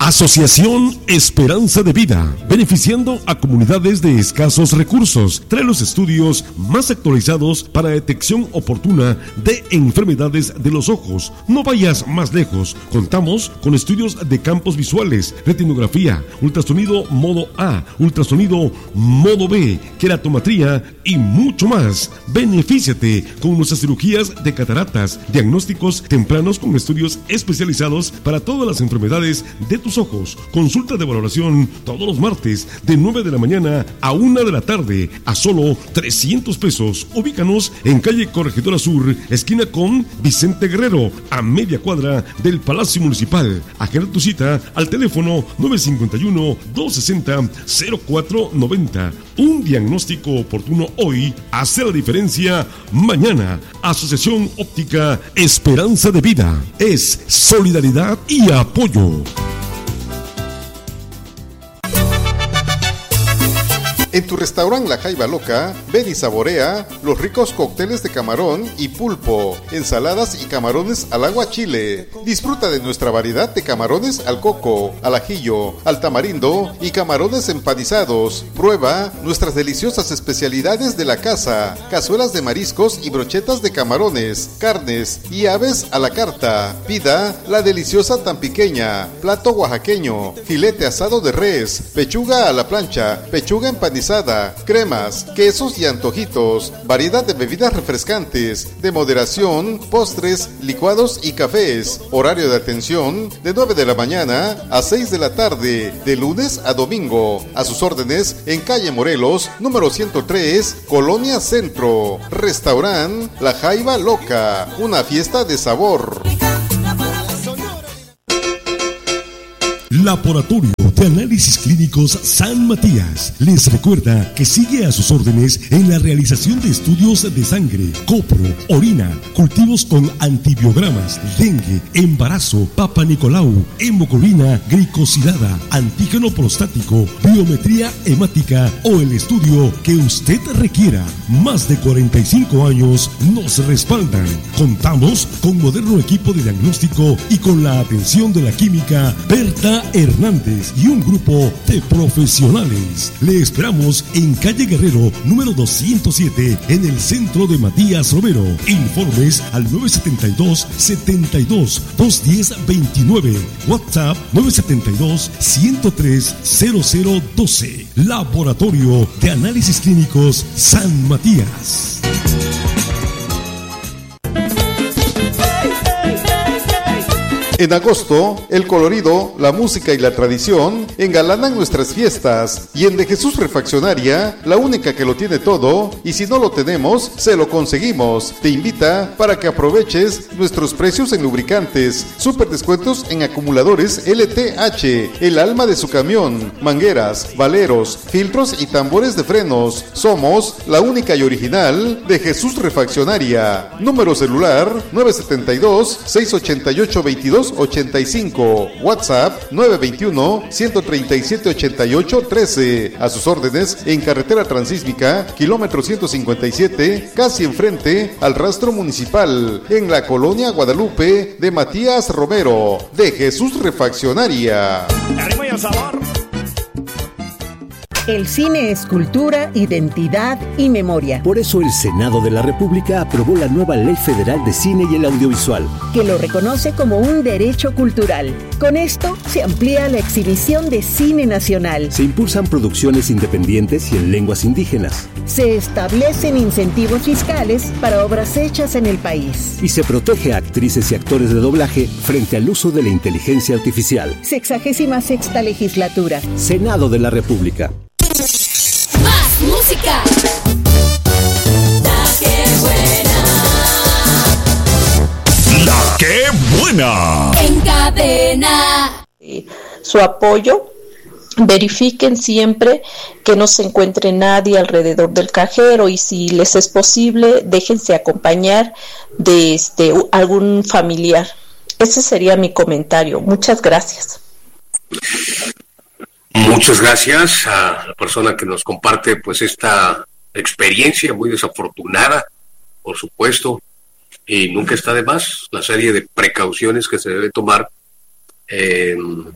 Asociación Esperanza de Vida, beneficiando a comunidades de escasos recursos. Trae los estudios más actualizados para detección oportuna de enfermedades de los ojos. No vayas más lejos. Contamos con estudios de campos visuales, retinografía, ultrasonido modo A, ultrasonido modo B, queratometría y mucho más. Benefíciate con nuestras cirugías de cataratas, diagnósticos tempranos con estudios especializados para todas las enfermedades de tus ojos. Consulta de valoración todos los martes de 9 de la mañana a 1 de la tarde a solo 300 pesos. Ubícanos en calle Corregidora Sur, esquina con Vicente Guerrero, a media cuadra del Palacio Municipal. Agenda tu cita al teléfono 951-260-0490. Un diagnóstico oportuno hoy hace la diferencia mañana. Asociación Óptica Esperanza de Vida. Es solidaridad y apoyo. En tu restaurante La Jaiba Loca, ven y saborea los ricos cócteles de camarón y pulpo, ensaladas y camarones al agua chile. Disfruta de nuestra variedad de camarones al coco, al ajillo, al tamarindo y camarones empanizados. Prueba nuestras deliciosas especialidades de la casa, cazuelas de mariscos y brochetas de camarones, carnes y aves a la carta. Pida la deliciosa tampiqueña, plato oaxaqueño, filete asado de res, pechuga a la plancha, pechuga empanizada, cremas, quesos y antojitos, variedad de bebidas refrescantes, de moderación, postres, licuados y cafés. Horario de atención de 9 de la mañana a 6 de la tarde, de lunes a domingo. A sus órdenes en calle Morelos, número 103, Colonia Centro. Restaurant La Jaiba Loca, una fiesta de sabor. Laboratorio de Análisis Clínicos San Matías les recuerda que sigue a sus órdenes en la realización de estudios de sangre, copro, orina, cultivos con antibiogramas, dengue, embarazo, Papa Nicolau, hemoglobina glicosilada, antígeno prostático, biometría hemática o el estudio que usted requiera. Más de 45 años nos respaldan. Contamos con moderno equipo de diagnóstico y con la atención de la química Berta Hernández y un grupo de profesionales. Le esperamos en calle Guerrero, número 207, en el centro de Matías Romero. Informes al 972-72-210-29. WhatsApp 972-103-0012. Laboratorio de Análisis Clínicos San Matías. En agosto, el colorido, la música y la tradición engalanan nuestras fiestas. Y en De Jesús Refaccionaria, la única que lo tiene todo, y si no lo tenemos, se lo conseguimos. Te invita para que aproveches nuestros precios en lubricantes, super descuentos en acumuladores LTH, el alma de su camión, mangueras, valeros, filtros y tambores de frenos. Somos la única y original De Jesús Refaccionaria. Número celular 972-688-2285. WhatsApp 921-137-8813. A sus órdenes en carretera transísmica, kilómetro 157, casi enfrente al rastro municipal, en la colonia Guadalupe de Matías Romero. De Jesús Refaccionaria. El cine es cultura, identidad y memoria. Por eso el Senado de la República aprobó la nueva Ley Federal de Cine y el Audiovisual, que lo reconoce como un derecho cultural. Con esto se amplía la exhibición de cine nacional. Se impulsan producciones independientes y en lenguas indígenas. Se establecen incentivos fiscales para obras hechas en el país. Y se protege a actrices y actores de doblaje frente al uso de la inteligencia artificial. 66ª legislatura. Senado de la República. Más música. La que buena. La que buena. En cadena. Su apoyo. Verifiquen siempre que no se encuentre nadie alrededor del cajero y si les es posible, déjense acompañar de algún familiar. Ese sería mi comentario. Muchas gracias. Muchas gracias a la persona que nos comparte pues esta experiencia muy desafortunada, por supuesto, y nunca está de más la serie de precauciones que se debe tomar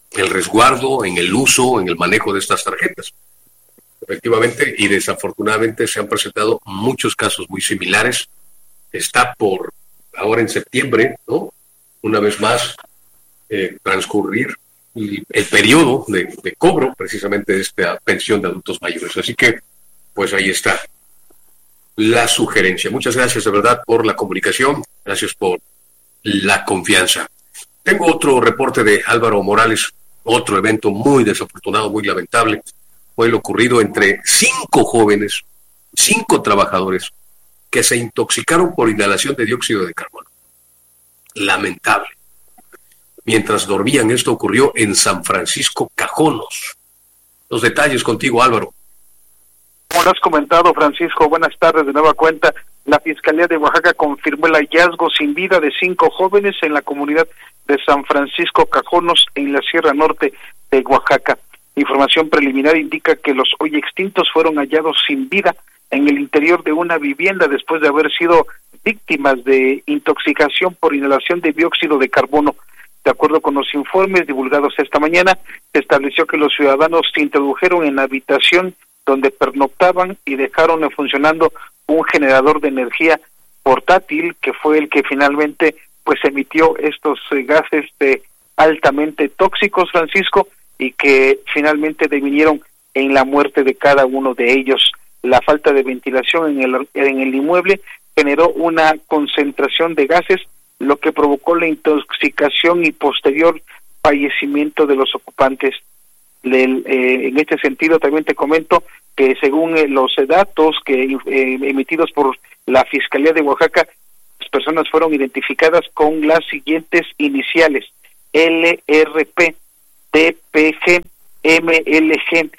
el resguardo, en el uso, en el manejo de estas tarjetas. Efectivamente, y desafortunadamente se han presentado muchos casos muy similares. Está por ahora en septiembre, ¿no? Una vez más, transcurrir el periodo de cobro precisamente de esta pensión de adultos mayores. Así que, pues ahí está la sugerencia. Muchas gracias de verdad por la comunicación, gracias por la confianza. Tengo otro reporte de Álvaro Morales, otro evento muy desafortunado, muy lamentable. Fue lo ocurrido entre 5 jóvenes, 5 trabajadores que se intoxicaron por inhalación de dióxido de carbono. Lamentable. Mientras dormían, esto ocurrió en San Francisco Cajonos. Los detalles contigo, Álvaro. Como lo has comentado, Francisco, buenas tardes de nueva cuenta. La Fiscalía de Oaxaca confirmó el hallazgo sin vida de 5 jóvenes en la comunidad de San Francisco Cajonos, en la Sierra Norte de Oaxaca. Información preliminar indica que los hoy extintos fueron hallados sin vida en el interior de una vivienda después de haber sido víctimas de intoxicación por inhalación de dióxido de carbono. De acuerdo con los informes divulgados esta mañana, se estableció que los ciudadanos se introdujeron en la habitación donde pernoctaban y dejaron funcionando un generador de energía portátil, que fue el que finalmente pues emitió estos gases altamente tóxicos, Francisco, y que finalmente devinieron en la muerte de cada uno de ellos. La falta de ventilación en el inmueble generó una concentración de gases, lo que provocó la intoxicación y posterior fallecimiento de los ocupantes. En este sentido, también te comento que según los datos emitidos por la Fiscalía de Oaxaca, las personas fueron identificadas con las siguientes iniciales: LRP, TPG, MLG,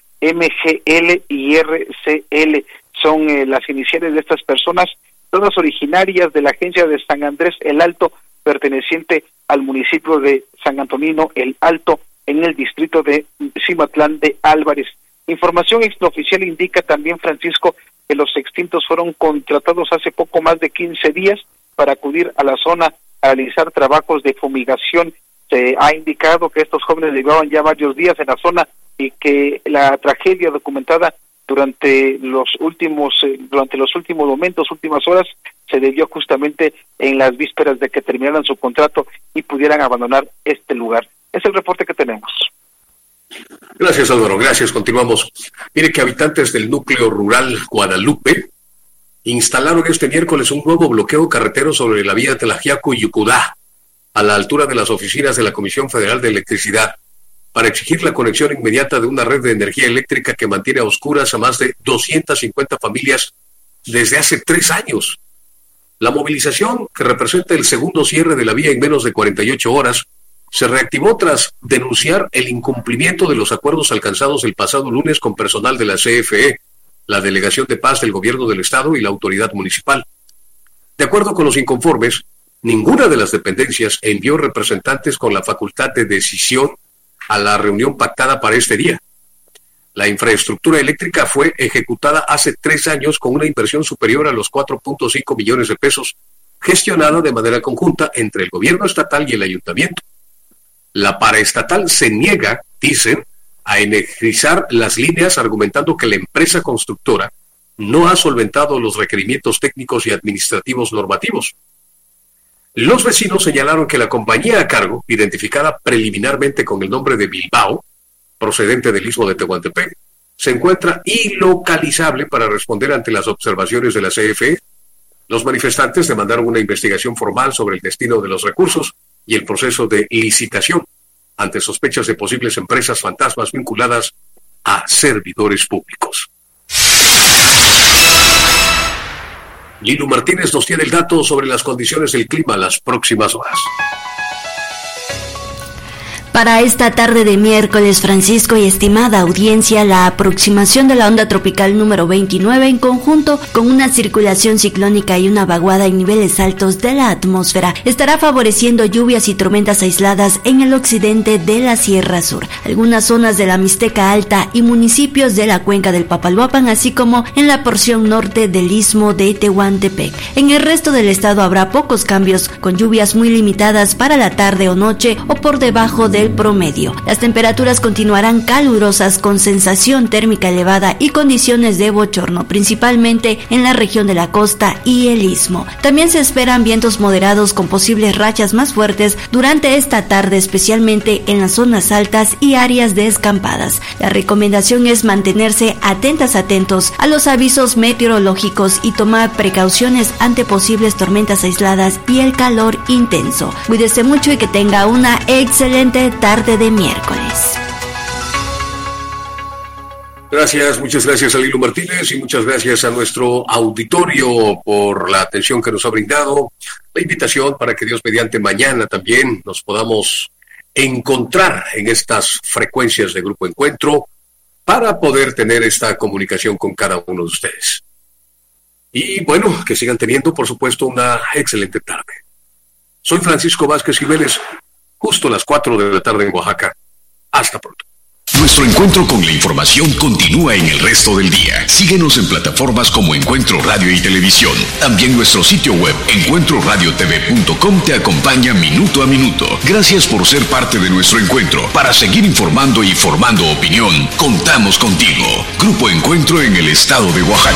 MGL y RCL. Son las iniciales de estas personas, todas originarias de la agencia de San Andrés el Alto, perteneciente al municipio de San Antonino el Alto, en el distrito de Cimatlán de Álvarez. Información extraoficial indica también, Francisco, que los extintos fueron contratados hace poco más de 15 días para acudir a la zona a realizar trabajos de fumigación. Se ha indicado que estos jóvenes llevaban ya varios días en la zona y que la tragedia documentada durante los últimos momentos, últimas horas, se debió justamente en las vísperas de que terminaran su contrato y pudieran abandonar este lugar. Es el reporte que tenemos. Gracias, Álvaro. Gracias. Continuamos. Mire que habitantes del núcleo rural Guadalupe instalaron este miércoles un nuevo bloqueo carretero sobre la vía Tlaxiaco y Yucudá, a la altura de las oficinas de la Comisión Federal de Electricidad, para exigir la conexión inmediata de una red de energía eléctrica que mantiene a oscuras a más de 250 familias desde hace 3 años. La movilización, que representa el segundo cierre de la vía en menos de 48 horas, se reactivó tras denunciar el incumplimiento de los acuerdos alcanzados el pasado lunes con personal de la CFE, la Delegación de Paz del Gobierno del Estado y la autoridad municipal. De acuerdo con los inconformes, ninguna de las dependencias envió representantes con la facultad de decisión a la reunión pactada para este día. La infraestructura eléctrica fue ejecutada hace 3 años con una inversión superior a los 4.5 millones de pesos, gestionada de manera conjunta entre el gobierno estatal y el ayuntamiento. La paraestatal se niega, dicen, a energizar las líneas, argumentando que la empresa constructora no ha solventado los requerimientos técnicos y administrativos normativos. Los vecinos señalaron que la compañía a cargo, identificada preliminarmente con el nombre de Bilbao, procedente del istmo de Tehuantepec, se encuentra ilocalizable para responder ante las observaciones de la CFE. Los manifestantes demandaron una investigación formal sobre el destino de los recursos y el proceso de licitación, ante sospechas de posibles empresas fantasmas vinculadas a servidores públicos. Lilo Martínez nos tiene el dato sobre las condiciones del clima las próximas horas. Para esta tarde de miércoles, Francisco y estimada audiencia, la aproximación de la onda tropical número 29 en conjunto con una circulación ciclónica y una vaguada en niveles altos de la atmósfera estará favoreciendo lluvias y tormentas aisladas en el occidente de la Sierra Sur, algunas zonas de la Mixteca Alta y municipios de la cuenca del Papaloapan, así como en la porción norte del istmo de Tehuantepec. En el resto del estado habrá pocos cambios, con lluvias muy limitadas para la tarde o noche o por debajo del del promedio. Las temperaturas continuarán calurosas con sensación térmica elevada y condiciones de bochorno, principalmente en la región de la costa y el istmo. También se esperan vientos moderados con posibles rachas más fuertes durante esta tarde, especialmente en las zonas altas y áreas descampadas. La recomendación es mantenerse atentos a los avisos meteorológicos y tomar precauciones ante posibles tormentas aisladas y el calor intenso. Cuídese mucho y que tenga una excelente tarde de miércoles. Gracias, muchas gracias a Lilo Martínez y muchas gracias a nuestro auditorio por la atención que nos ha brindado. La invitación para que Dios mediante mañana también nos podamos encontrar en estas frecuencias de Grupo Encuentro para poder tener esta comunicación con cada uno de ustedes. Y bueno, que sigan teniendo, por supuesto, una excelente tarde. Soy Francisco Vázquez Jiménez, justo a las 4 de la tarde en Oaxaca. Hasta pronto. Nuestro encuentro con la información continúa en el resto del día. Síguenos en plataformas como Encuentro Radio y Televisión. También nuestro sitio web encuentroradiotv.com te acompaña minuto a minuto. Gracias por ser parte de nuestro encuentro. Para seguir informando y formando opinión, contamos contigo. Grupo Encuentro en el estado de Oaxaca.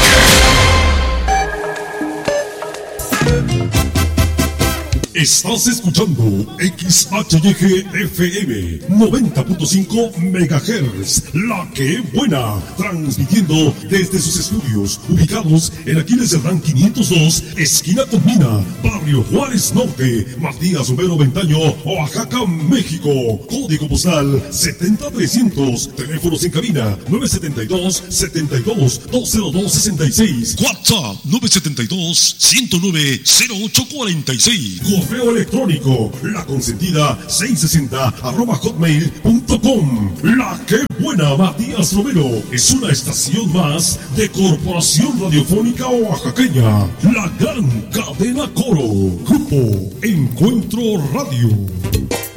Estás escuchando XHYG FM 90.5 MHz, La Que Buena, transmitiendo desde sus estudios ubicados en Aquiles Cerdán 502, esquina con Mina, Barrio Juárez Norte, Matías Romero Ventaño, Oaxaca, México. Código postal 70300, teléfonos en cabina 972-72-20266, WhatsApp 972-109-0846. Correo electrónico laconsentida660@hotmail.com. La Que Buena, Matías Romero, es una estación más de Corporación Radiofónica Oaxaqueña, la gran cadena Coro. Grupo Encuentro Radio.